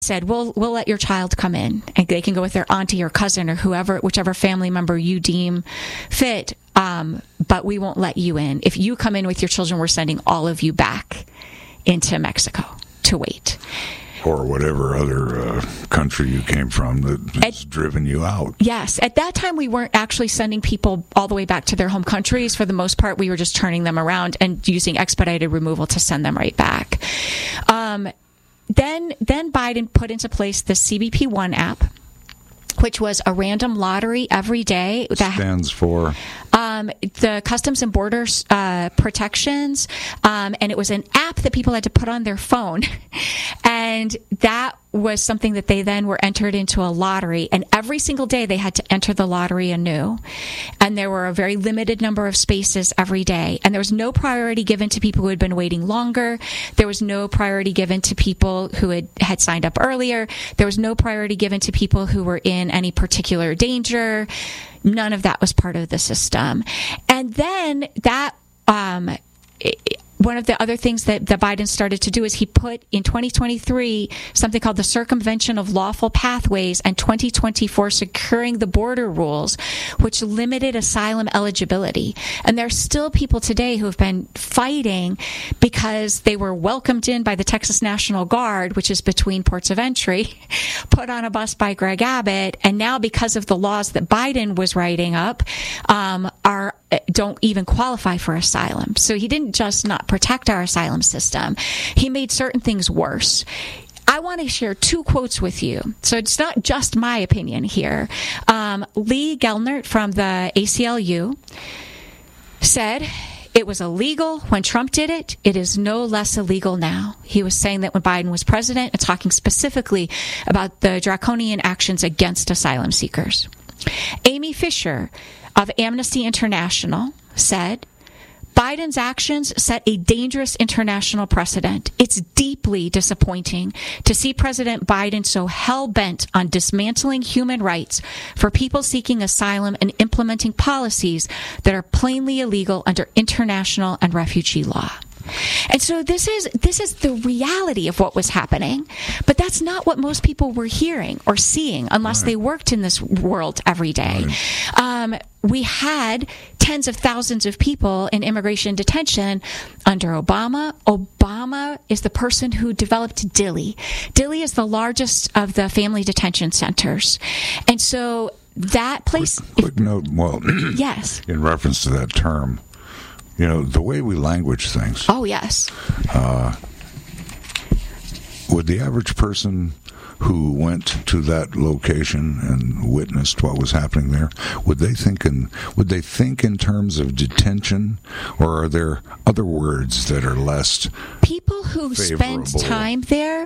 said, we'll let your child come in, and they can go with their auntie or cousin or whichever family member you deem fit, but we won't let you in. If you come in with your children, we're sending all of you back into Mexico to wait. Or whatever other country you came from that's driven you out. Yes. At that time, we weren't actually sending people all the way back to their home countries. For the most part, we were just turning them around and using expedited removal to send them right back. Then Biden put into place the CBP One app, which was a random lottery every day. That stands for? The Customs and Border Protections, and it was an app that people had to put on their phone. And that was something that they then were entered into a lottery, and every single day they had to enter the lottery anew. And there were a very limited number of spaces every day, and there was no priority given to people who had been waiting longer. There was no priority given to people who had signed up earlier. There was no priority given to people who were in any particular danger. None of that was part of the system. And then that one of the other things that Biden started to do is he put in 2023 something called the Circumvention of Lawful Pathways and 2024 Securing the Border Rules, which limited asylum eligibility. And there are still people today who have been fighting because they were welcomed in by the Texas National Guard, which is between ports of entry, put on a bus by Greg Abbott, and now because of the laws that Biden was writing up, don't even qualify for asylum. So he didn't just not protect our asylum system. He made certain things worse. I want to share two quotes with you. So it's not just my opinion here. Lee Gelnert from the ACLU said, "It was illegal when Trump did it. It is no less illegal now." He was saying that when Biden was president and talking specifically about the draconian actions against asylum seekers. Amy Fisher of Amnesty International said, "Biden's actions set a dangerous international precedent. It's deeply disappointing to see President Biden so hell-bent on dismantling human rights for people seeking asylum and implementing policies that are plainly illegal under international and refugee law." And so this is the reality of what was happening, but that's not what most people were hearing or seeing unless they worked in this world every day. We had tens of thousands of people in immigration detention under Obama. Obama is the person who developed Dilley. Dilley is the largest of the family detention centers. And so that place... Quick note, well, yes. In reference to that term, you know, the way we language things. Oh, yes. Would the average person who went to that location and witnessed what was happening there, would they think in terms of detention, or are there other words that are less people who favorable? Spend time there,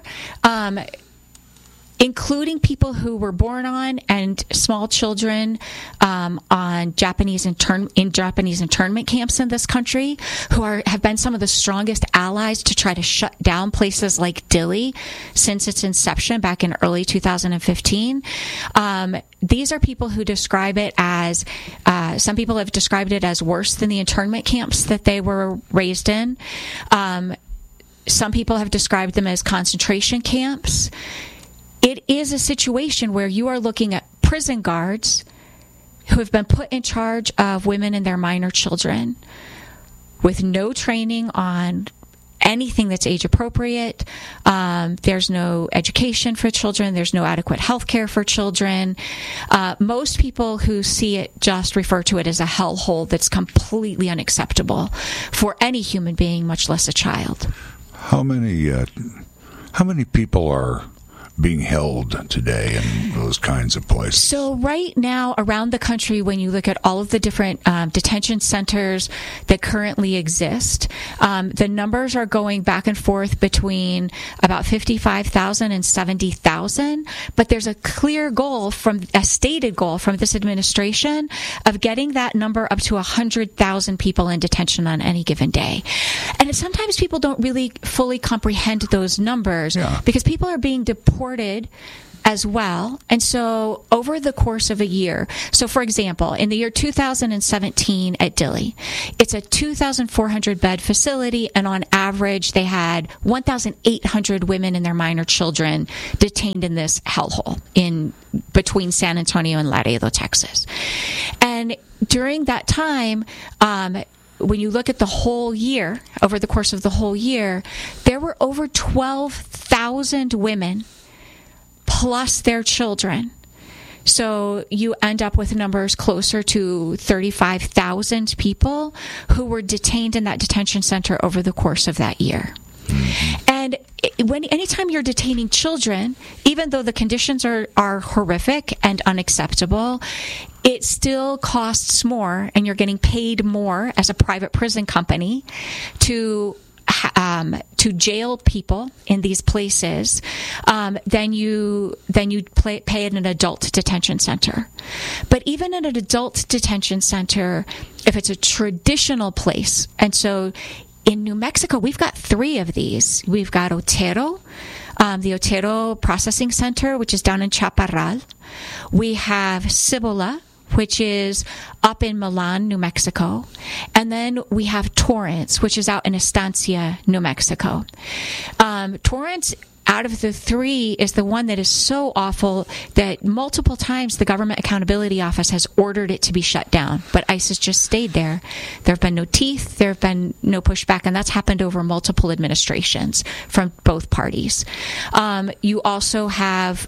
including people who were born on and small children on Japanese internment camps in this country, who have been some of the strongest allies to try to shut down places like Dilley since its inception back in early 2015. These are people who describe it as, some people have described it as worse than the internment camps that they were raised in. Some people have described them as concentration camps. It is a situation where you are looking at prison guards who have been put in charge of women and their minor children with no training on anything that's age appropriate. There's no education for children. There's no adequate health care for children. Most people who see it just refer to it as a hellhole that's completely unacceptable for any human being, much less a child. How many people are being held today in those kinds of places? So right now around the country, when you look at all of the different detention centers that currently exist, the numbers are going back and forth between about 55,000 and 70,000. But there's a clear goal, a stated goal from this administration of getting that number up to 100,000 people in detention on any given day. And sometimes people don't really fully comprehend those numbers because people are being deported as well. And so over the course of a year, so for example, in the year 2017 at Dilley, it's a 2,400 bed facility, and on average they had 1,800 women and their minor children detained in this hellhole in between San Antonio and Laredo, Texas. And during that time, when you look at the whole year, over the course of the whole year, there were over 12,000 women plus their children. So you end up with numbers closer to 35,000 people who were detained in that detention center over the course of that year. And anytime you're detaining children, even though the conditions are horrific and unacceptable, it still costs more, and you're getting paid more as a private prison company to jail people in these places than you pay in an adult detention center. But even in an adult detention center, if it's a traditional place, and so in New Mexico, we've got 3 of these. We've got Otero, the Otero Processing Center, which is down in Chaparral. We have Cibola, which is up in Milan, New Mexico. And then we have Torrance, which is out in Estancia, New Mexico. Torrance, out of the 3, is the one that is so awful that multiple times the Government Accountability Office has ordered it to be shut down. But ICE has just stayed there. There have been no teeth. There have been no pushback. And that's happened over multiple administrations from both parties. You also have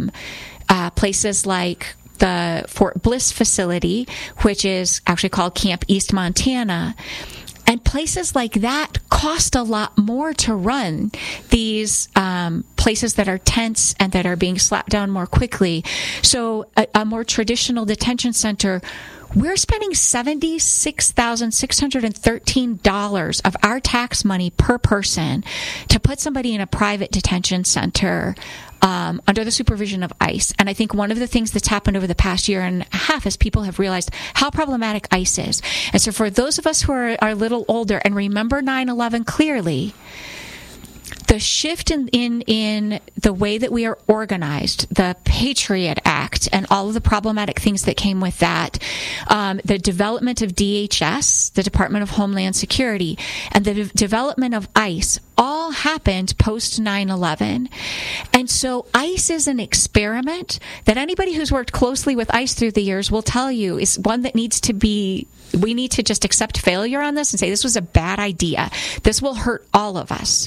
places like the Fort Bliss facility, which is actually called Camp East Montana. And places like that cost a lot more to run. These places that are tense and that are being slapped down more quickly. So a more traditional detention center, we're spending $76,613 of our tax money per person to put somebody in a private detention center under the supervision of ICE. And I think one of the things that's happened over the past year and a half is people have realized how problematic ICE is. And so for those of us who are a little older and remember 9/11 clearly, the shift in the way that we are organized, the Patriot Act, and all of the problematic things that came with that, the development of DHS, the Department of Homeland Security, and the development of ICE all happened post 9/11. And so ICE is an experiment that anybody who's worked closely with ICE through the years will tell you is one that needs to be, we need to just accept failure on this and say this was a bad idea. This will hurt all of us.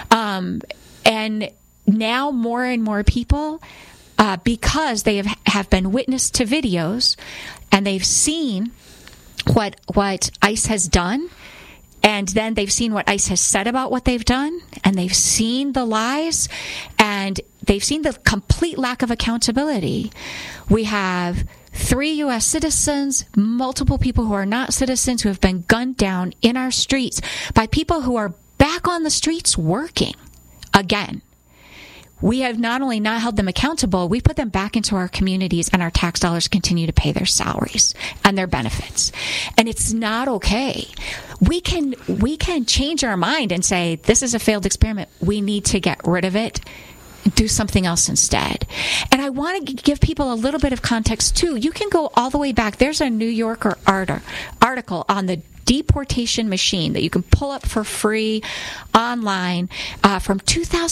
And now more and more people, because they have been witness to videos and they've seen what ICE has done, and then they've seen what ICE has said about what they've done, and they've seen the lies, and they've seen the complete lack of accountability. We have 3 U.S. citizens, multiple people who are not citizens who have been gunned down in our streets by people who are back on the streets working again. We have not only not held them accountable, we put them back into our communities, and our tax dollars continue to pay their salaries and their benefits. And it's not okay. We can change our mind and say, this is a failed experiment. We need to get rid of it. Do something else instead. And I want to give people a little bit of context too. You can go all the way back. There's a New Yorker article on the deportation machine that you can pull up for free online from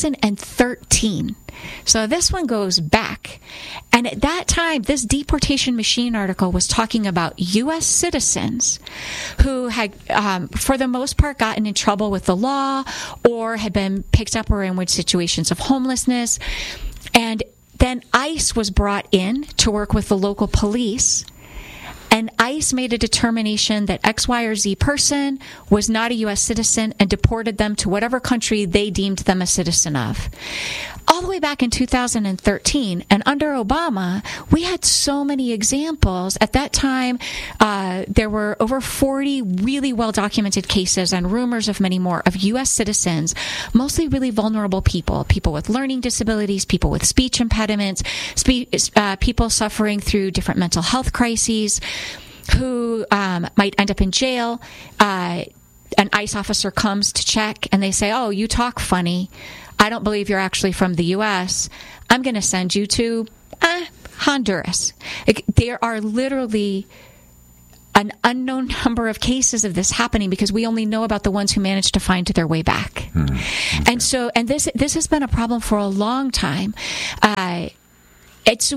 2013. So this one goes back. And at that time, this deportation machine article was talking about U.S. citizens who had, for the most part, gotten in trouble with the law or had been picked up or in situations of homelessness. And then ICE was brought in to work with the local police. And ICE made a determination that X, Y, or Z person was not a U.S. citizen and deported them to whatever country they deemed them a citizen of. All the way back in 2013, and under Obama, we had so many examples. At that time, there were over 40 really well-documented cases and rumors of many more of U.S. citizens, mostly really vulnerable people, people with learning disabilities, people with speech impediments, people suffering through different mental health crises, who might end up in jail. An ICE officer comes to check, and they say, oh, you talk funny. I don't believe you're actually from the U.S., I'm going to send you to Honduras. There are literally an unknown number of cases of this happening because we only know about the ones who managed to find their way back. Okay. And this has been a problem for a long time. It's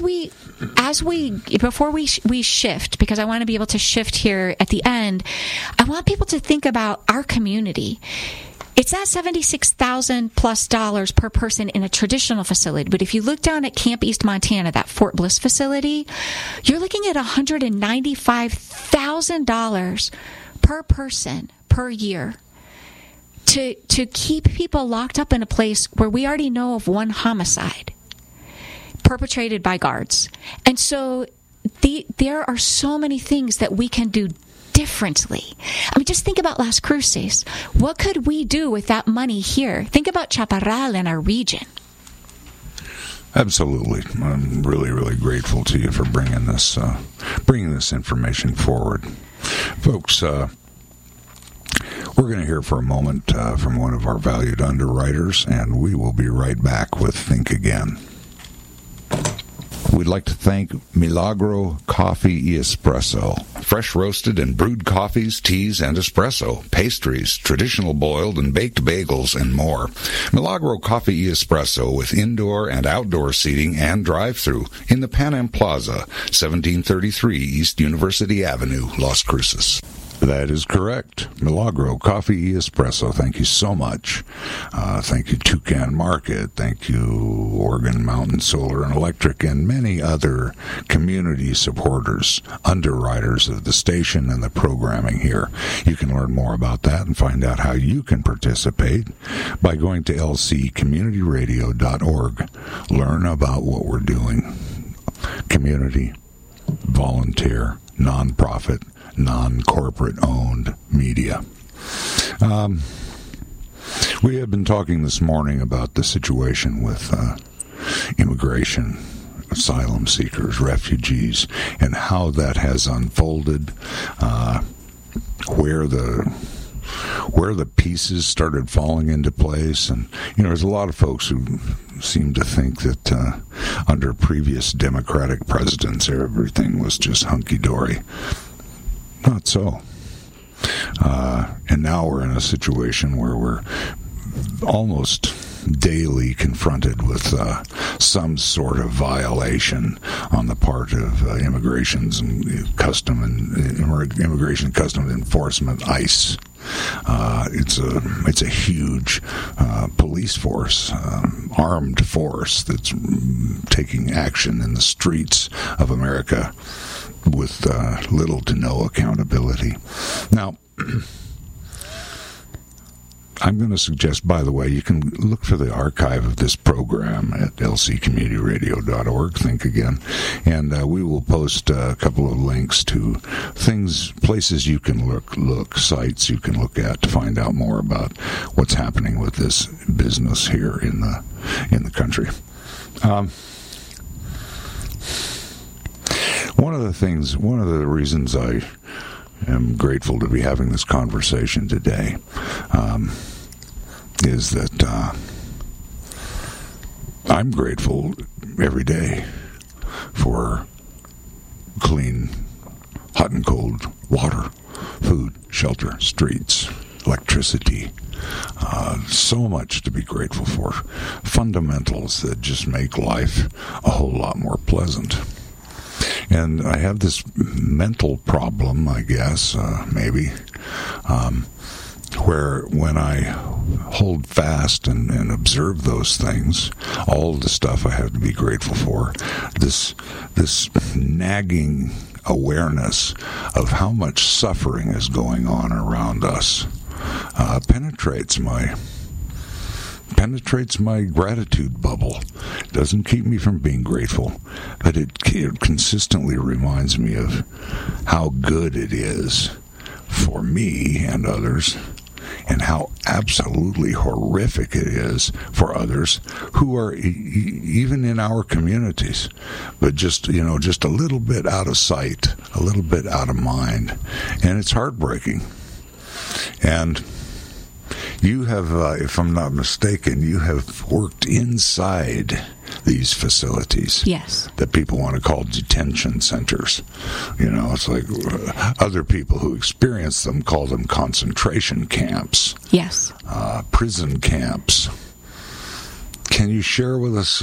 before we shift, because I want to be able to shift here at the end, I want people to think about our community. It's at $76,000+ per person in a traditional facility. But if you look down at Camp East Montana, that Fort Bliss facility, you're looking at $195,000 per person per year to keep people locked up in a place where we already know of one homicide perpetrated by guards. And so there are so many things that we can do differently. I mean, just think about Las Cruces. What could we do with that money here? Think about Chaparral in our region. Absolutely. I'm really, really grateful to you for bringing this information forward. Folks, we're going to hear for a moment from one of our valued underwriters, and we will be right back with Think Again. We'd like to thank Milagro Coffee y Espresso. Fresh roasted and brewed coffees, teas, and espresso, pastries, traditional boiled and baked bagels, and more. Milagro Coffee y Espresso with indoor and outdoor seating and drive-thru in the Pan Am Plaza, 1733 East University Avenue, Las Cruces. That is correct. Milagro Coffee y Espresso. Thank you so much. Thank you, Toucan Market. Thank you, Oregon Mountain Solar and Electric, and many other community supporters, underwriters of the station and the programming here. You can learn more about that and find out how you can participate by going to lccommunityradio.org. Learn about what we're doing. Community, volunteer, nonprofit, non-corporate owned media. We have been talking this morning about the situation with immigration, asylum seekers, refugees, and how that has unfolded, where the pieces started falling into place. And there's a lot of folks who seem to think that under previous Democratic presidents everything was just hunky-dory. Not so. And now we're in a situation where we're almost daily confronted with some sort of violation on the part of Immigration Customs Enforcement, ICE. It's a huge police force, armed force that's taking action in the streets of America with little to no accountability. Now, I'm going to suggest, by the way, you can look for the archive of this program at lccommunityradio.org, Think Again, and we will post a couple of links to places you can look, sites you can look at to find out more about what's happening with this business here in the country. One of the reasons I am grateful to be having this conversation today is that I'm grateful every day for clean, hot and cold water, food, shelter, streets, electricity. So much to be grateful for. Fundamentals that just make life a whole lot more pleasant. And I have this mental problem, I guess, maybe, where when I hold fast and observe those things, all the stuff I have to be grateful for, this nagging awareness of how much suffering is going on around us penetrates my gratitude bubble. It doesn't keep me from being grateful, but it consistently reminds me of how good it is for me and others, and how absolutely horrific it is for others who are even in our communities, but just a little bit out of sight, a little bit out of mind, and it's heartbreaking. And You have, if I'm not mistaken, you have worked inside these facilities. Yes. That people want to call detention centers. You know, it's like other people who experience them call them concentration camps. Yes. Prison camps. Can you share with us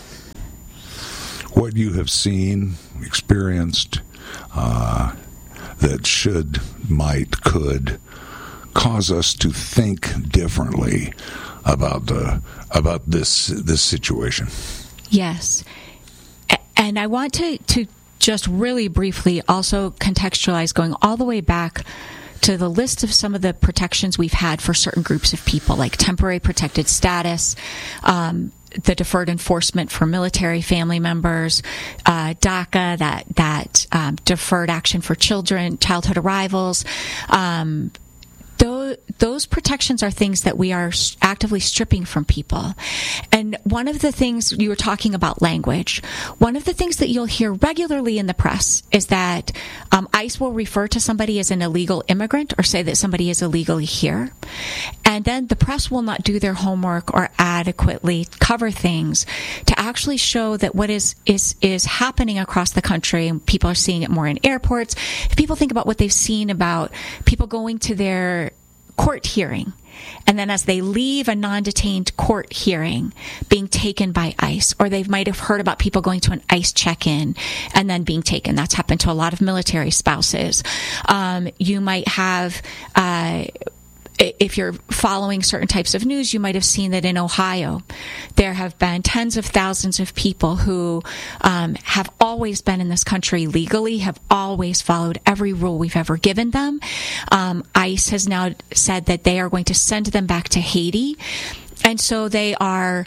what you have seen, experienced, that should, might, could cause us to think differently about this situation? Yes. And I want to just really briefly also contextualize, going all the way back to the list of some of the protections we've had for certain groups of people, like temporary protected status, the deferred enforcement for military family members, DACA, that deferred action for children, childhood arrivals. Those protections are things that we are actively stripping from people. And one of the things, you were talking about language, one of the things that you'll hear regularly in the press is that ICE will refer to somebody as an illegal immigrant or say that somebody is illegally here. And then the press will not do their homework or adequately cover things to actually show that what is happening across the country, and people are seeing it more in airports. If people think about what they've seen about people going to their court hearing, and then as they leave a non-detained court hearing, being taken by ICE, or they might have heard about people going to an ICE check-in and then being taken. That's happened to a lot of military spouses. You might have, if you're following certain types of news, you might have seen that in Ohio, there have been tens of thousands of people who have always been in this country legally, have always followed every rule we've ever given them. ICE has now said that they are going to send them back to Haiti. And so they are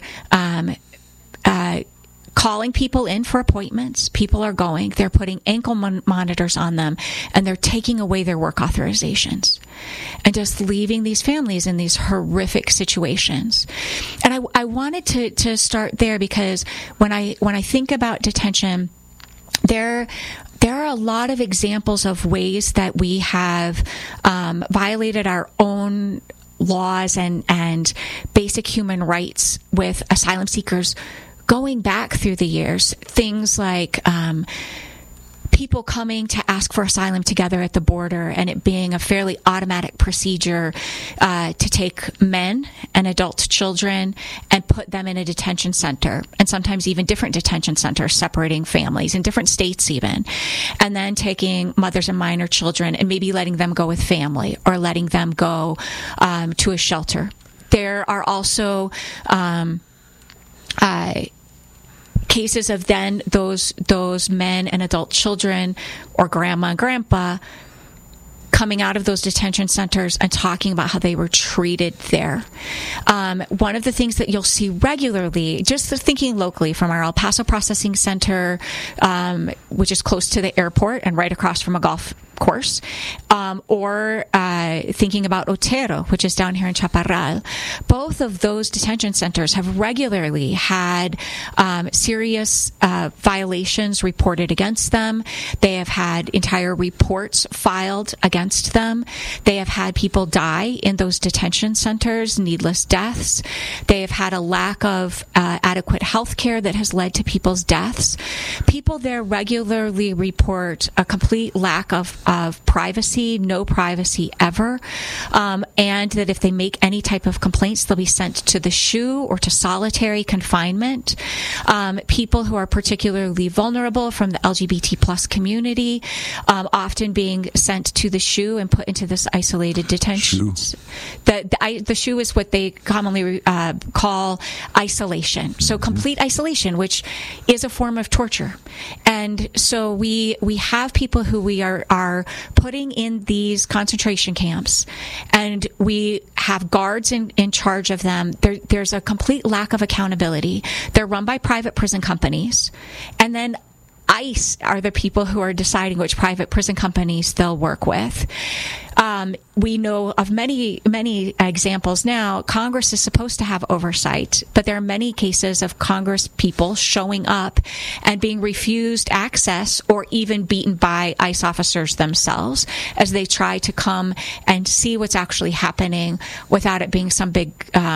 calling people in for appointments. People are going. They're putting ankle monitors on them, and they're taking away their work authorizations and just leaving these families in these horrific situations. And I wanted to start there because when I think about detention, there are a lot of examples of ways that we have violated our own laws and basic human rights with asylum seekers going back through the years. Things like people coming to ask for asylum together at the border, and it being a fairly automatic procedure to take men and adult children and put them in a detention center, and sometimes even different detention centers separating families in different states even, and then taking mothers and minor children and maybe letting them go with family or letting them go to a shelter. There are also cases of then those men and adult children or grandma and grandpa coming out of those detention centers and talking about how they were treated there. One of the things that you'll see regularly, just thinking locally from our El Paso Processing Center, which is close to the airport and right across from a golf course, or thinking about Otero, which is down here in Chaparral. Both of those detention centers have regularly had serious violations reported against them. They have had entire reports filed against them. They have had people die in those detention centers, needless deaths. They have had a lack of adequate health care that has led to people's deaths. People there regularly report a complete lack of privacy, no privacy ever, and that if they make any type of complaints, they'll be sent to the SHU or to solitary confinement. People who are particularly vulnerable from the LGBT plus community, often being sent to the SHU and put into this isolated detention. The SHU is what they commonly call isolation. So complete isolation, which is a form of torture. And so we have people who we are putting in these concentration camps, and we have guards in charge of them. There's a complete lack of accountability. They're run by private prison companies, and then ICE are the people who are deciding which private prison companies they'll work with. We know of many, many examples now. Congress is supposed to have oversight, but there are many cases of Congress people showing up and being refused access or even beaten by ICE officers themselves as they try to come and see what's actually happening without it being some big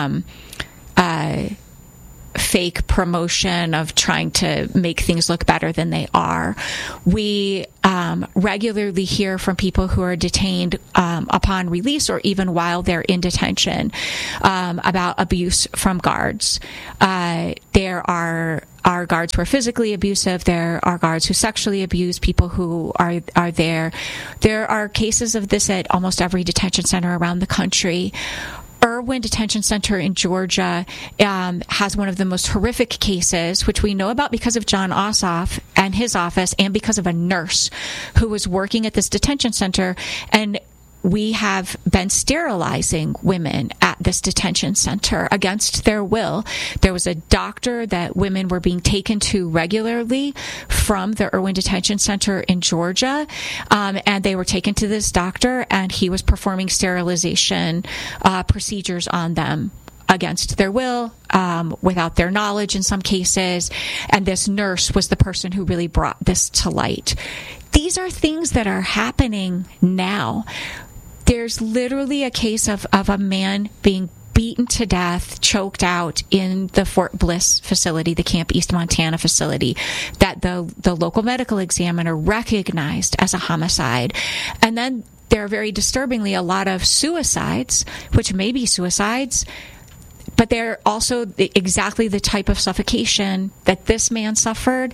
fake promotion of trying to make things look better than they are. We regularly hear from people who are detained upon release or even while they're in detention about abuse from guards. There are guards who are physically abusive. There are guards who sexually abuse people who are there. There are cases of this at almost every detention center around the country. Irwin Detention Center in Georgia has one of the most horrific cases, which we know about because of John Ossoff and his office and because of a nurse who was working at this detention center. And we have been sterilizing women at this detention center against their will. There was a doctor that women were being taken to regularly from the Irwin Detention Center in Georgia, and they were taken to this doctor, and he was performing sterilization procedures on them against their will, without their knowledge in some cases, and this nurse was the person who really brought this to light. These are things that are happening now. There's literally a case of a man being beaten to death, choked out in the Fort Bliss facility, the Camp East Montana facility, that the local medical examiner recognized as a homicide. And then there are very disturbingly a lot of suicides, which may be suicides, but they're also exactly the type of suffocation that this man suffered,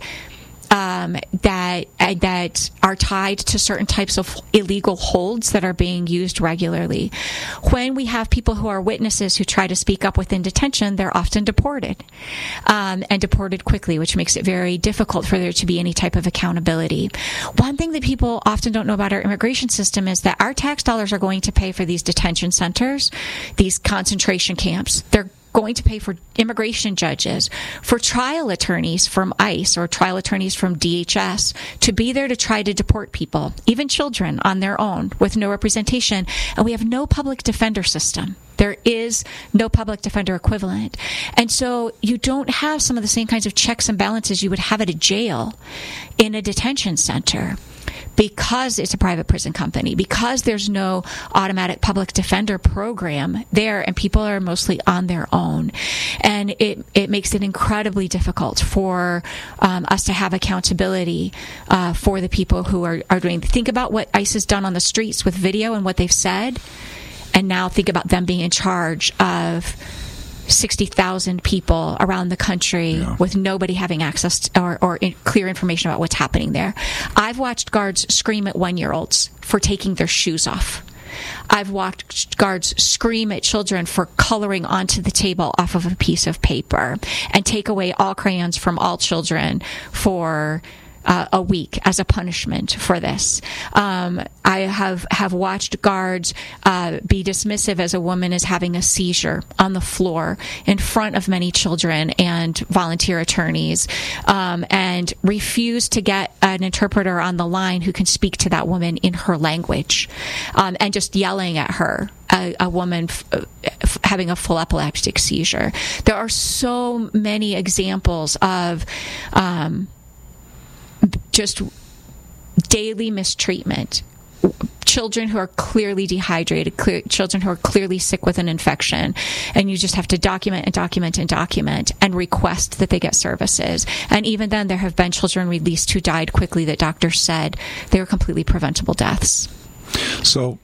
that are tied to certain types of illegal holds that are being used regularly. When we have people who are witnesses who try to speak up within detention, they're often deported, and deported quickly, which makes it very difficult for there to be any type of accountability. One thing that people often don't know about our immigration system is that our tax dollars are going to pay for these detention centers, these concentration camps. They're going to pay for immigration judges, for trial attorneys from ICE or trial attorneys from DHS to be there to try to deport people, even children, on their own with no representation. And we have no public defender system. There is no public defender equivalent. And so you don't have some of the same kinds of checks and balances you would have at a jail in a detention center, because it's a private prison company, because there's no automatic public defender program there, and people are mostly on their own. And it makes it incredibly difficult for us to have accountability for the people who are doing. Think about what ICE has done on the streets with video and what they've said, and now think about them being in charge of 60,000 people around the country with nobody having access to, or clear information about what's happening there. I've watched guards scream at 1-year-olds for taking their shoes off. I've watched guards scream at children for coloring onto the table off of a piece of paper, and take away all crayons from all children for a week as a punishment for this. I have watched guards be dismissive as a woman is having a seizure on the floor in front of many children and volunteer attorneys, and refuse to get an interpreter on the line who can speak to that woman in her language, and just yelling at her. A woman having a full epileptic seizure. There are so many examples of just daily mistreatment. Children who are clearly dehydrated, children who are clearly sick with an infection, and you just have to document and document and document and request that they get services. And even then, there have been children released who died quickly that doctors said they were completely preventable deaths. So,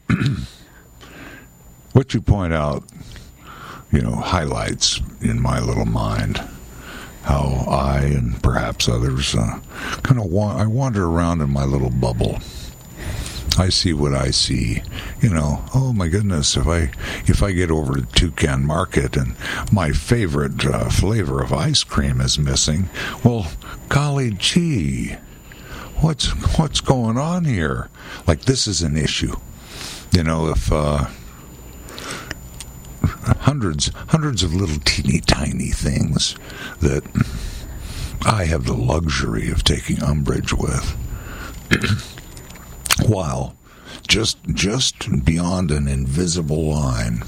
what you point out, highlights in my little mind how I and perhaps others I wander around in my little bubble. I see what I see. Oh my goodness, if I get over to Toucan Market and my favorite flavor of ice cream is missing, well, golly gee, what's going on here? Like, this is an issue. If hundreds of little teeny tiny things that I have the luxury of taking umbrage with, while just beyond an invisible line,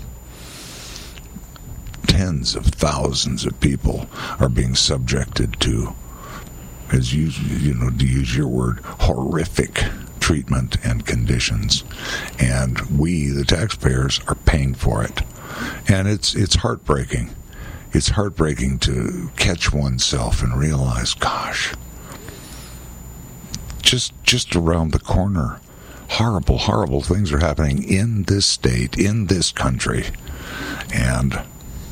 tens of thousands of people are being subjected to, as you know, to use your word, horrific treatment and conditions, and we, the taxpayers, are paying for it. And it's heartbreaking. It's heartbreaking to catch oneself and realize, gosh, just around the corner, horrible things are happening in this state, in this country. And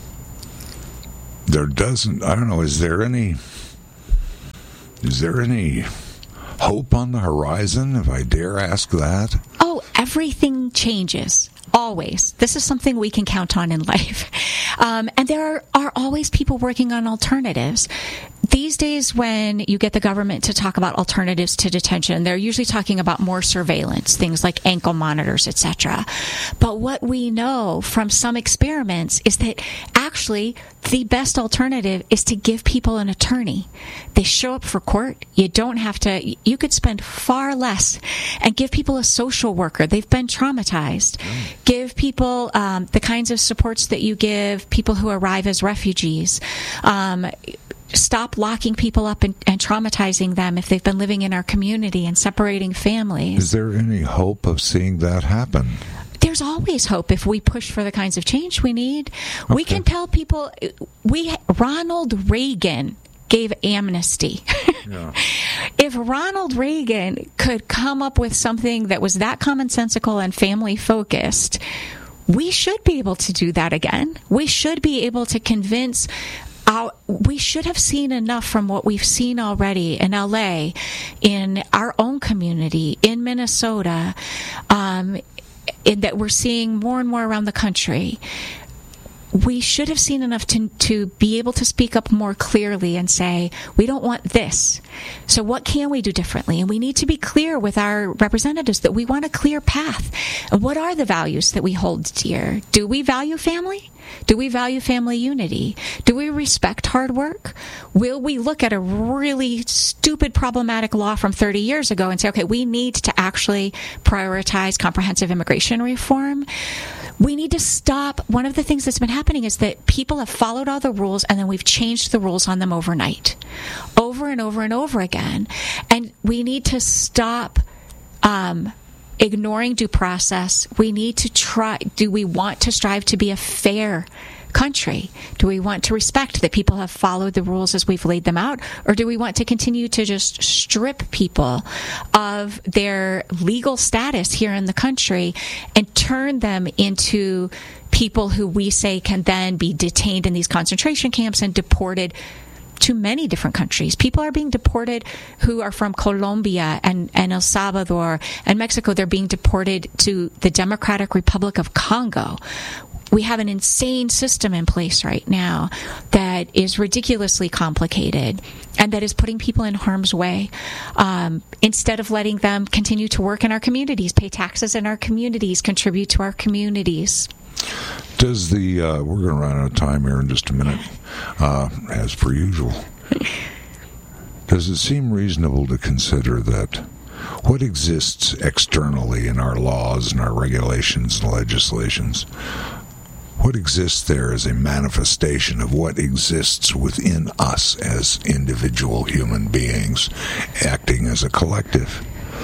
there doesn't, I don't know, is there any hope on the horizon, if I dare ask that? Oh, everything changes. Always. This is something we can count on in life. And there are always people working on alternatives. These days, when you get the government to talk about alternatives to detention, they're usually talking about more surveillance, things like ankle monitors, etc. But what we know from some experiments is that actually the best alternative is to give people an attorney. They show up for court. You don't have to, you could spend far less and give people a social worker. They've been traumatized. Give people the kinds of supports that you give people who arrive as refugees. Stop locking people up and traumatizing them if they've been living in our community and separating families. Is there any hope of seeing that happen? There's always hope if we push for the kinds of change we need. Okay. We can tell people, Ronald Reagan gave amnesty. Yeah. If Ronald Reagan could come up with something that was that commonsensical and family focused, we should be able to do that again. We should be able to convince. We should have seen enough from what we've seen already in LA, in our own community, in Minnesota, that we're seeing more and more around the country. We should have seen enough to be able to speak up more clearly and say, we don't want this. So what can we do differently? And we need to be clear with our representatives that we want a clear path. And what are the values that we hold dear? Do we value family? Do we value family unity? Do we respect hard work? Will we look at a really stupid, problematic law from 30 years ago and say, okay, we need to actually prioritize comprehensive immigration reform? We need to stop. One of the things that's been happening is that people have followed all the rules and then we've changed the rules on them overnight, over and over and over again. And we need to stop ignoring due process. We need to try. Do we want to strive to be a fair country? Do we want to respect that people have followed the rules as we've laid them out? Or do we want to continue to just strip people of their legal status here in the country and turn them into people who we say can then be detained in these concentration camps and deported to many different countries? People are being deported who are from Colombia and El Salvador and Mexico. They're being deported to the Democratic Republic of Congo. We have an insane system in place right now that is ridiculously complicated and that is putting people in harm's way instead of letting them continue to work in our communities, pay taxes in our communities, contribute to our communities. Does the we're going to run out of time here in just a minute, as per usual. Does it seem reasonable to consider that what exists externally in our laws and our regulations and legislations, what exists there is a manifestation of what exists within us as individual human beings acting as a collective?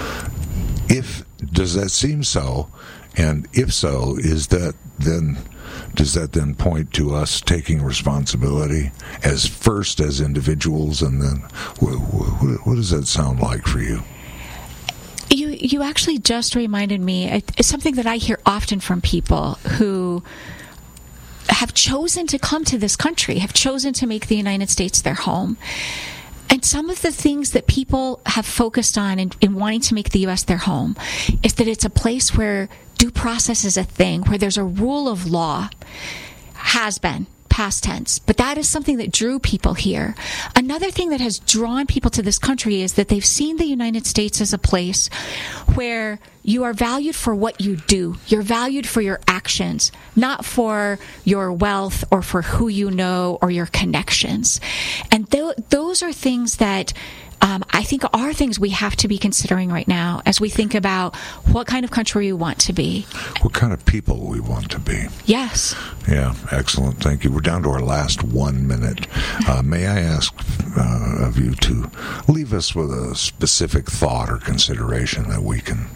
Does that seem so? And if so, does that then point to us taking responsibility as first as individuals, and then what does that sound like for you? You actually just reminded me. It's something that I hear often from people who have chosen to come to this country, have chosen to make the United States their home. And some of the things that people have focused on in wanting to make the U.S. their home is that it's a place where due process is a thing, where there's a rule of law, has been, past tense. But that is something that drew people here. Another thing that has drawn people to this country is that they've seen the United States as a place where you are valued for what you do. You're valued for your actions, not for your wealth or for who you know or your connections. And those are things that I think are things we have to be considering right now as we think about what kind of country we want to be. What kind of people we want to be. Yes. Yeah, excellent. Thank you. We're down to our last 1 minute. May I ask of you to leave us with a specific thought or consideration that we can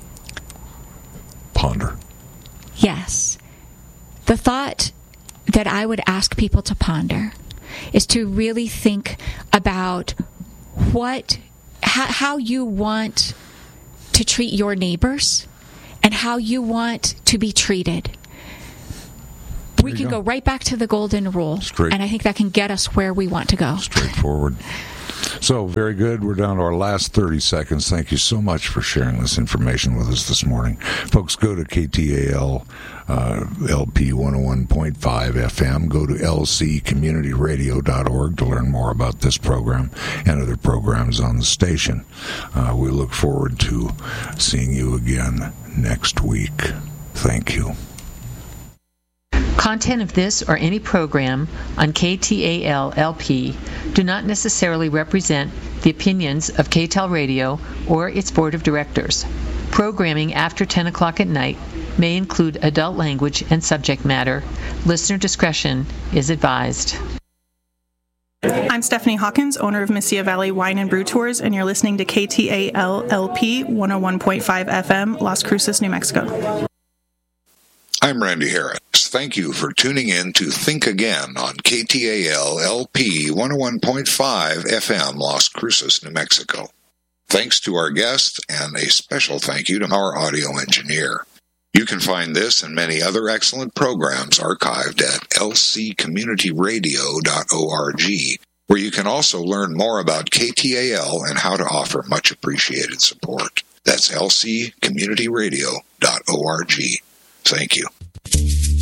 ponder? Yes. The thought that I would ask people to ponder is to really think about how you want to treat your neighbors and how you want to be treated. We can go right back to the golden rule, and I think that can get us where we want to go. Straightforward. So, very good. We're down to our last 30 seconds. Thank you so much for sharing this information with us this morning. Folks, go to KTAL LP 101.5 FM. Go to lccommunityradio.org to learn more about this program and other programs on the station. We look forward to seeing you again next week. Thank you. Content of this or any program on KTAL LP do not necessarily represent the opinions of KTAL Radio or its board of directors. Programming after 10 o'clock at night may include adult language and subject matter. Listener discretion is advised. I'm Stephanie Hawkins, owner of Mesilla Valley Wine and Brew Tours, and you're listening to KTAL LP 101.5 FM, Las Cruces, New Mexico. I'm Randy Harris. Thank you for tuning in to Think Again on KTAL LP 101.5 FM, Las Cruces, New Mexico. Thanks to our guests, and a special thank you to our audio engineer. You can find this and many other excellent programs archived at lccommunityradio.org, where you can also learn more about KTAL and how to offer much appreciated support. That's lccommunityradio.org. Thank you.